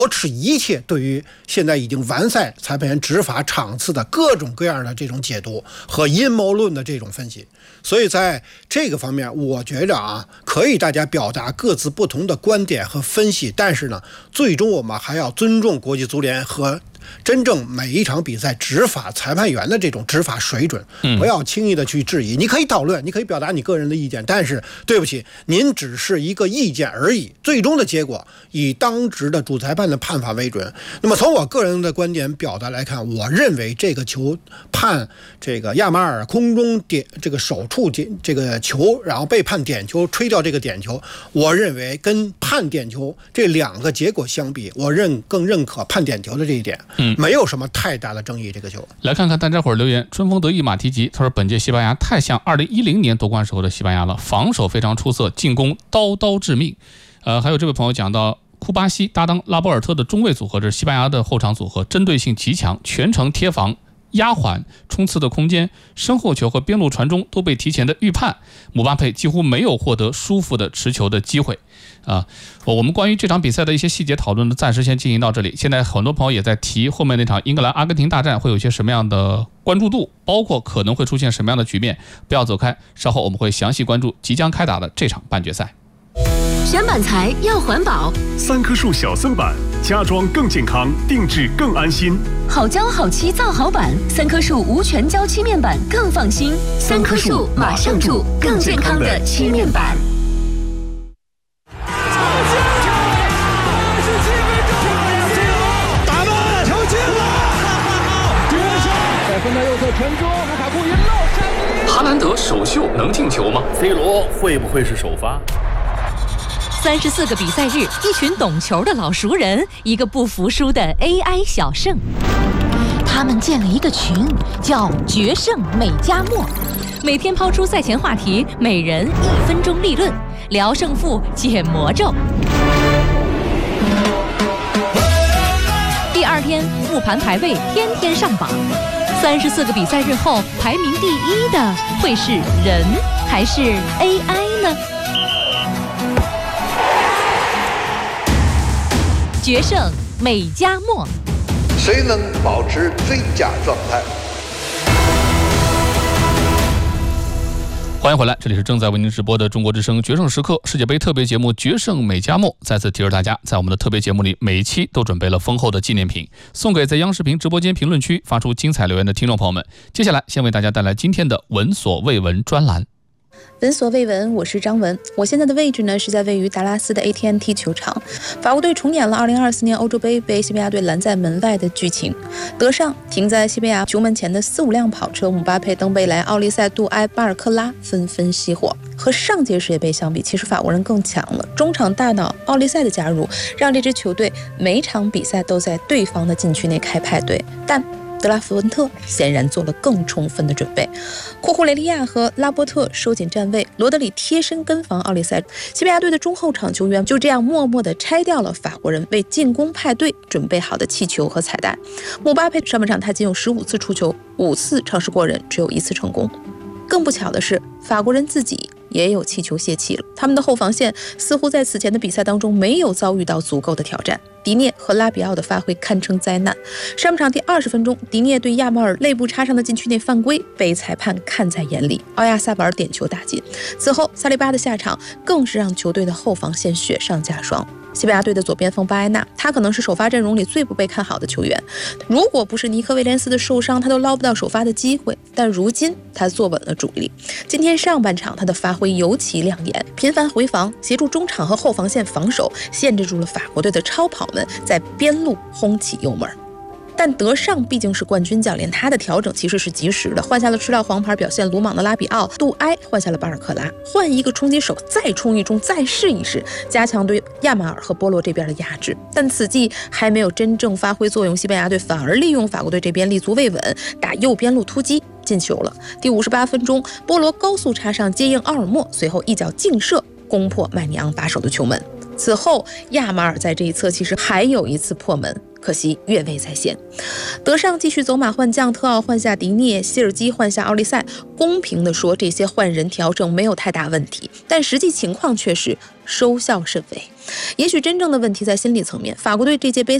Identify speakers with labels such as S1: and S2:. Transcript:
S1: 持一切对于现在已经完赛裁判员执法场次的各种各样的这种解读和阴谋论的这种分析。所以在这个方面，我觉着可以大家表达各自不同的观点和分析，但是呢，最终我们还要尊重国际足联和真正每一场比赛执法裁判员的这种执法水准，不要轻易的去质疑。你可以讨论，你可以表达你个人的意见，但是对不起，您只是一个意见而已，最终的结果以当值的主裁判的判罚为准。那么从我个人的观点表达来看，我认为这个球判这个亚马尔空中点这个手触这个球，然后被判点球，吹掉这个点球，我认为跟判点球这两个结果相比，我更认可判点球的这一点。没有什么太大的争议。这个球
S2: 来看看大家伙留言。春风得意马蹄疾，他说本届西班牙太像2010年夺冠时候的西班牙了，防守非常出色，进攻刀刀致命。还有这位朋友讲到库巴西搭档拉波尔特的中卫组合，这是西班牙的后场组合，针对性极强，全程贴防压缓冲刺的空间，身后球和边路传中都被提前的预判，姆巴佩几乎没有获得舒服的持球的机会。我们关于这场比赛的一些细节讨论呢，暂时先进行到这里。现在很多朋友也在提后面那场英格兰阿根廷大战会有一些什么样的关注度，包括可能会出现什么样的局面，不要走开，稍后我们会详细关注即将开打的这场半决赛。
S3: 选板材要环保
S4: ，3棵树小森板，家装更健康，定制更安心。
S3: 好胶好漆造好板，3棵树无全胶漆面板更放心。3棵树马上住更健康的漆面板。
S5: 打门，球进了！在分的右侧传中，卢卡库一漏
S2: 哈兰德首秀能进球吗
S6: ？C 罗会不会是首发
S3: ？34个比赛日，一群懂球的老熟人，一个不服输的 AI 小胜。他们建了一个群，叫决胜美加墨，每天抛出赛前话题，每人1分钟立论，聊胜负，解魔咒。第2天复盘排位，天天上榜。34个比赛日后，排名第1的会是人还是 AI 呢？决胜美加墨，
S7: 谁能保持最佳状态？
S2: 欢迎回来，这里是正在为您直播的中国之声决胜时刻世界杯特别节目《决胜美加墨》。再次提示大家，在我们的特别节目里，每一期都准备了丰厚的纪念品，送给在央视频直播间评论区发出精彩留言的听众朋友们。接下来，先为大家带来今天的闻所未闻专栏。
S8: 闻所未闻，我是张文。我现在的位置呢是在位于达拉斯的 AT&T 球场。法国队重演了2024年欧洲杯被西班牙队拦在门外的剧情。德尚停在西班牙球门前的4、5辆跑车，姆巴佩、登贝莱、奥利塞、杜埃、巴尔克拉纷纷熄火。和上届世界杯相比，其实法国人更强了。中场大脑奥利塞的加入，让这支球队每场比赛都在对方的禁区内开派对，但德拉福文特显然做了更充分的准备。库库雷利亚和拉波特收紧站位，罗德里贴身跟防奥利塞。西班牙队的中后场球员就这样默默地拆掉了法国人为进攻派对准备好的气球和彩蛋。姆巴佩上半场他仅有15次出球，5次尝试过人，只有1次成功。更不巧的是，法国人自己也有气球泄气了。他们的后防线似乎在此前的比赛当中没有遭遇到足够的挑战。迪涅和拉比奥的发挥堪称灾难。上半场第20分钟，迪涅对亚马尔肋部插上的禁区内犯规被裁判看在眼里，奥亚萨巴尔点球打进。此后，萨利巴的下场更是让球队的后防线雪上加霜。西班牙队的左边锋巴埃纳，他可能是首发阵容里最不被看好的球员。如果不是尼克威廉斯的受伤，他都捞不到首发的机会。但如今他坐稳了主力。今天上半场他的发挥尤其亮眼，频繁回防，协助中场和后防线防守，限制住了法国队的超跑们在边路轰起油门。但德尚毕竟是冠军教练，他的调整其实是及时的，换下了吃到黄牌表现鲁莽的拉比奥，杜埃换下了巴尔克拉，换一个冲击手，再冲一冲，再试一试，加强对亚马尔和波罗这边的压制。但此计还没有真正发挥作用，西班牙队反而利用法国队这边立足未稳，打右边路突击进球了。第58分钟，波罗高速插上接应奥尔莫，随后一脚劲射攻破麦尼昂把守的球门。此后，亚马尔在这一侧其实还有一次破门， 可惜越位在先。德尚继续走马换将，特奥换下迪涅，希尔基换下奥利塞。公平地说，这些换人调整没有太大问题，但实际情况却是收效甚微。也许真正的问题在心理层面。法国队这届杯